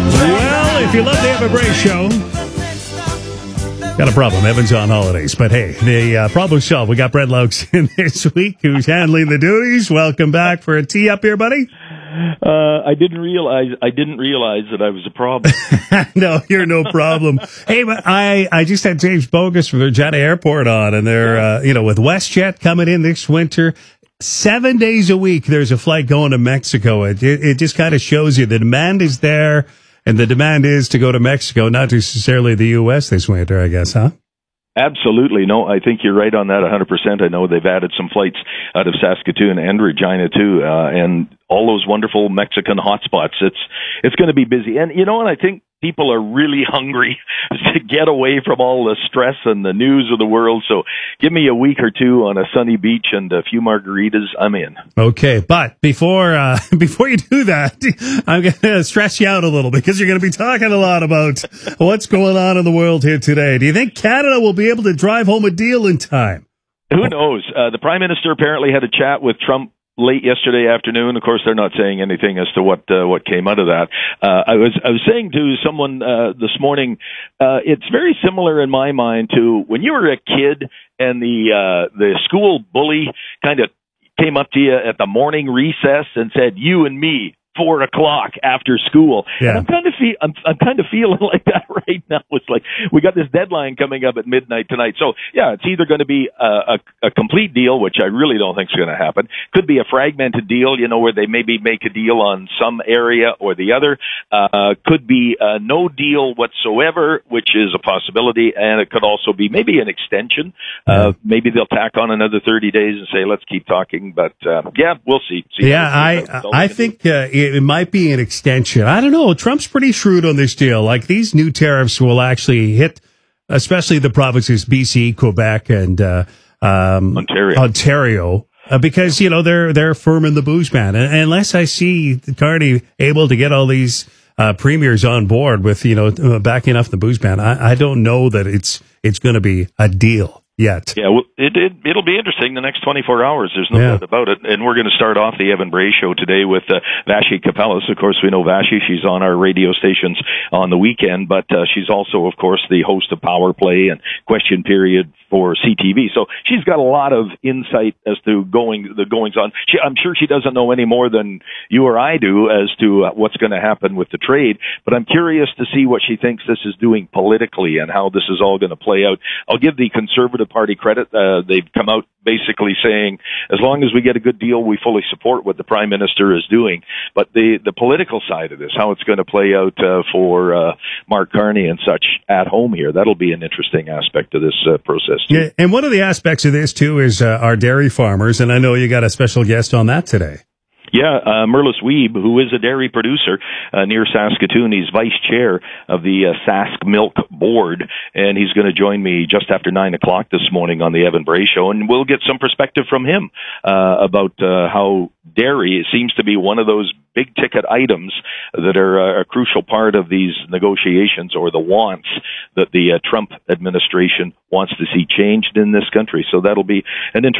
Well, if you love the Evan Bray Show, got a problem. Evan's on holidays. But hey, the problem solved. We got Brett Laux in this week, who's handling the duties. Welcome back for a tee up here, buddy. I didn't realize that I was a problem. No, you're no problem. Hey, but I just had James Bogus from Regina Airport on, and they're with WestJet coming in this winter. 7 days a week, there's a flight going to Mexico. It just kind of shows you the demand is there, and the demand is to go to Mexico, not necessarily the U.S. this winter, I guess, huh? Absolutely. No, I think you're right on that 100%. I know they've added some flights out of Saskatoon and Regina, too, and all those wonderful Mexican hotspots. It's going to be busy. And, and I think people are really hungry to get away from all the stress and the news of the world. So give me a week or two on a sunny beach and a few margaritas. I'm in. Okay, but before you do that, I'm going to stress you out a little because you're going to be talking a lot about what's going on in the world here today. Do you think Canada will be able to drive home a deal in time? Who knows? The Prime Minister apparently had a chat with Trump late yesterday afternoon. Of course, they're not saying anything as to what came out of that. I was saying to someone this morning, it's very similar in my mind to when you were a kid and the school bully kind of came up to you at the morning recess and said, "You and me, 4 o'clock after school." Yeah. And I'm kind of feeling like that right now. It's like we got this deadline coming up at midnight tonight. So yeah, it's either going to be a complete deal, which I really don't think is going to happen. Could be a fragmented deal, where they maybe make a deal on some area or the other. Could be no deal whatsoever, which is a possibility, and it could also be maybe an extension. Maybe they'll tack on another 30 days and say, let's keep talking. But yeah, we'll see. I think it might be an extension. I don't know. Trump's pretty shrewd on this deal. Like, these new tariffs will actually hit, especially the provinces BC, Quebec, and Ontario. Because they're firm in the booze ban. And unless I see Carney able to get all these premiers on board with backing off the booze ban, I don't know that it's going to be a deal yet. Yeah, well, it'll be interesting the next 24 hours. There's no doubt about it. And we're going to start off the Evan Bray Show today with Vashi Kapelas. Of course, we know Vashi. She's on our radio stations on the weekend, but she's also, of course, the host of Power Play and Question Period for CTV. So she's got a lot of insight as to the goings on. I'm sure she doesn't know any more than you or I do as to what's going to happen with the trade, but I'm curious to see what she thinks this is doing politically and how this is all going to play out. I'll give the Conservative Party credit. They've come out basically saying, as long as we get a good deal, we fully support what the Prime Minister is doing. But the political side of this, how it's going to play out for Mark Carney and such at home here, that'll be an interesting aspect of this process too. Yeah, and one of the aspects of this too is our dairy farmers, and I know you got a special guest on that today. Yeah, Merlis Wiebe, who is a dairy producer near Saskatoon. He's vice chair of the Sask Milk Board, and he's going to join me just after 9 o'clock this morning on the Evan Bray Show, and we'll get some perspective from him about how dairy seems to be one of those big-ticket items that are a crucial part of these negotiations, or the wants that the Trump administration wants to see changed in this country. So that'll be an interesting